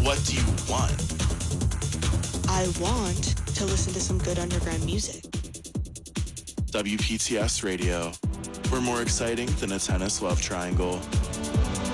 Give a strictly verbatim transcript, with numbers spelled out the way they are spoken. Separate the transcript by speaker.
Speaker 1: What do you want?
Speaker 2: I want to listen to some good underground music.
Speaker 1: W P T S Radio. We're more exciting than a tennis love triangle.